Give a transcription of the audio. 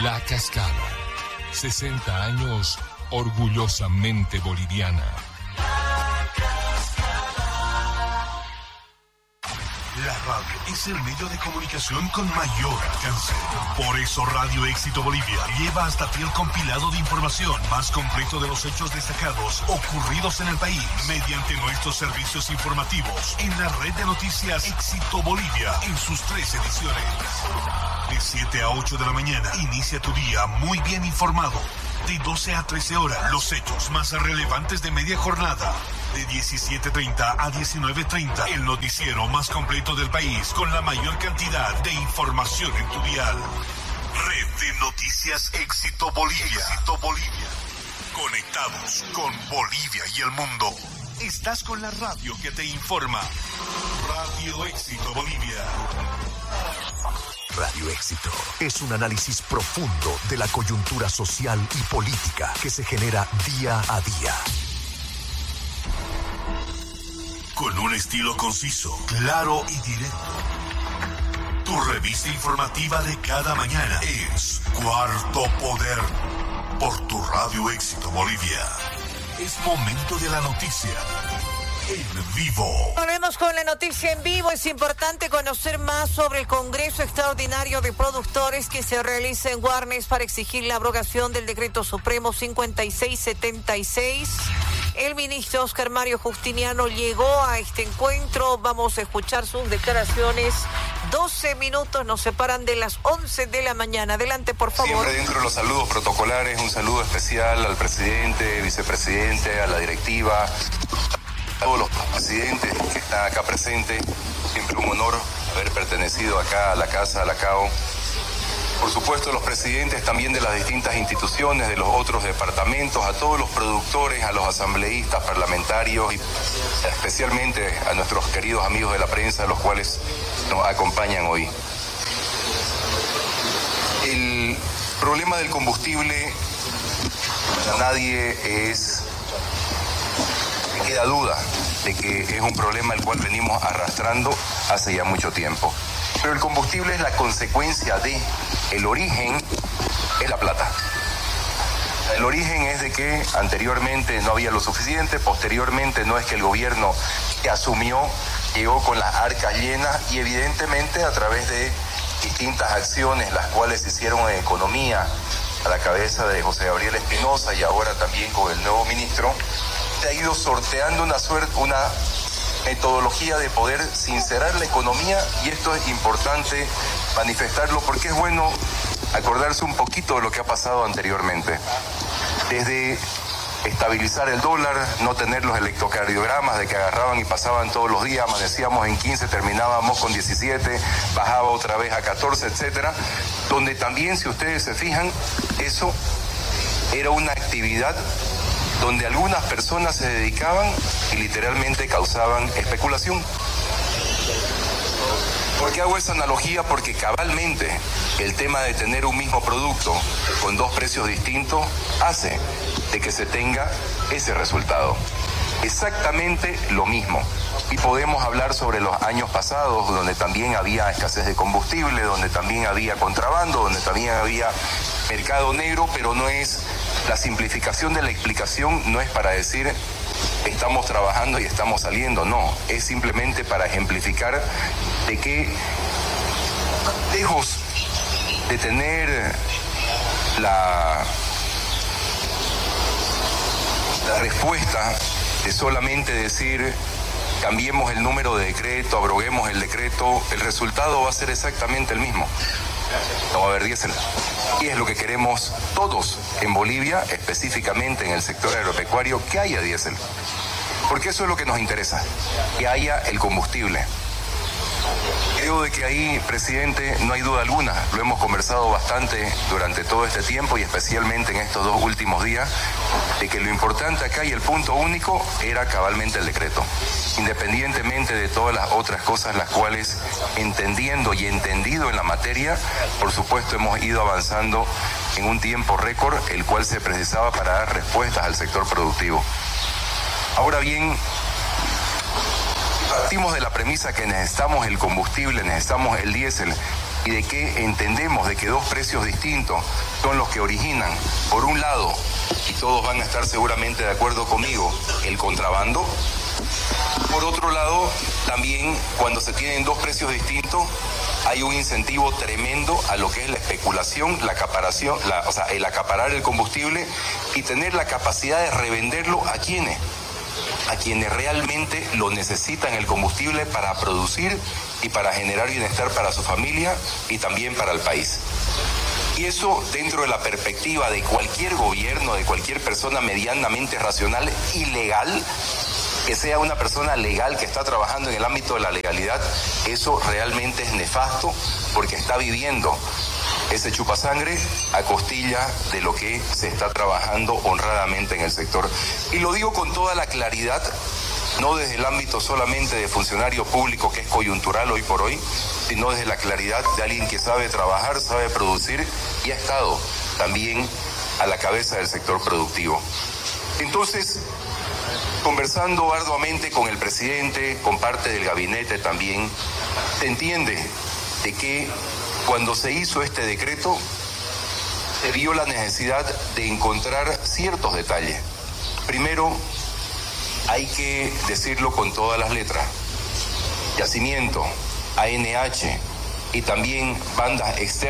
La Cascada. 60 años orgullosamente boliviana. La radio es el medio de comunicación con mayor alcance. Por eso Radio Éxito Bolivia lleva hasta ti el compilado de información más completo de los hechos destacados ocurridos en el país mediante nuestros servicios informativos en la red de noticias Éxito Bolivia en sus 3 ediciones. De 7 a 8 de la mañana, inicia tu día muy bien informado. De 12 a 13 horas, los hechos más relevantes de media jornada. De 17:30 a 19:30, el noticiero más completo del país con la mayor cantidad de información en tu dial. Red de Noticias Éxito Bolivia. Éxito Bolivia. Conectados con Bolivia y el mundo. Estás con la radio que te informa. Radio Éxito Bolivia. Radio Éxito es un análisis profundo de la coyuntura social y política que se genera día a día. Con un estilo conciso, claro y directo. Tu revista informativa de cada mañana es Cuarto Poder por tu Radio Éxito Bolivia. Es momento de la noticia en vivo. Volvemos con la noticia en vivo. Es importante conocer más sobre el Congreso Extraordinario de Productores que se realiza en Guarnes para exigir la abrogación del Decreto Supremo 5676. El ministro Oscar Mario Justiniano llegó a este encuentro. Vamos a escuchar sus declaraciones. 12 minutos nos separan de las 11 de la mañana. Adelante, por favor. Siempre dentro de los saludos protocolares, un saludo especial al presidente, vicepresidente, a la directiva, a todos los presidentes que están acá presentes. Siempre un honor haber pertenecido acá a la Casa, a la CAO. Por supuesto, los presidentes también de las distintas instituciones, de los otros departamentos, a todos los productores, a los asambleístas, parlamentarios y especialmente a nuestros queridos amigos de la prensa, los cuales nos acompañan hoy. El problema del combustible, a nadie me queda duda de que es un problema el cual venimos arrastrando hace ya mucho tiempo. Pero el combustible es la consecuencia de, el origen es la plata. El origen es de que anteriormente no había lo suficiente, posteriormente no es que el gobierno que asumió llegó con las arcas llenas y evidentemente a través de distintas acciones las cuales se hicieron en economía a la cabeza de José Gabriel Espinosa y ahora también con el nuevo ministro, se ha ido sorteando una metodología de poder sincerar la economía y esto es importante manifestarlo porque es bueno acordarse un poquito de lo que ha pasado anteriormente. Desde estabilizar el dólar, no tener los electrocardiogramas de que agarraban y pasaban todos los días, amanecíamos en 15, terminábamos con 17, bajaba otra vez a 14, etcétera, donde también, si ustedes se fijan, eso era una actividad donde algunas personas se dedicaban y literalmente causaban especulación. ¿Por qué hago esa analogía? Porque cabalmente el tema de tener un mismo producto con 2 precios distintos hace de que se tenga ese resultado. Exactamente lo mismo. Y podemos hablar sobre los años pasados, donde también había escasez de combustible, donde también había contrabando, donde también había mercado negro, pero no es la simplificación de la explicación, no es para decir estamos trabajando y estamos saliendo, no, es simplemente para ejemplificar de que lejos de tener la respuesta de solamente decir cambiemos el número de decreto, abroguemos el decreto, el resultado va a ser exactamente el mismo. No va a haber diésel. Y es lo que queremos todos en Bolivia, específicamente en el sector agropecuario, que haya diésel. Porque eso es lo que nos interesa, que haya el combustible. Creo de que ahí, presidente, no hay duda alguna, lo hemos conversado bastante durante todo este tiempo y especialmente en estos 2 últimos días, de que lo importante acá y el punto único era cabalmente el decreto, independientemente de todas las otras cosas las cuales, entendiendo y entendido en la materia, por supuesto hemos ido avanzando en un tiempo récord, el cual se precisaba para dar respuestas al sector productivo. Ahora bien, partimos de la premisa que necesitamos el combustible, necesitamos el diésel, y de que entendemos de que dos precios distintos son los que originan, por un lado, y todos van a estar seguramente de acuerdo conmigo, el contrabando. Por otro lado, también cuando se tienen dos precios distintos, hay un incentivo tremendo a lo que es la especulación, la acaparación, el acaparar el combustible y tener la capacidad de revenderlo a quienes realmente lo necesitan el combustible para producir y para generar bienestar para su familia y también para el país. Y eso dentro de la perspectiva de cualquier gobierno, de cualquier persona medianamente racional y legal, que sea una persona legal que está trabajando en el ámbito de la legalidad, eso realmente es nefasto porque está viviendo ese chupasangre a costilla de lo que se está trabajando honradamente en el sector. Y lo digo con toda la claridad, no desde el ámbito solamente de funcionario público, que es coyuntural hoy por hoy, sino desde la claridad de alguien que sabe trabajar, sabe producir y ha estado también a la cabeza del sector productivo. Entonces, conversando arduamente con el presidente, con parte del gabinete también, se entiende de que cuando se hizo este decreto, se vio la necesidad de encontrar ciertos detalles. Primero, hay que decirlo con todas las letras. Yacimiento, ANH y también bandas externas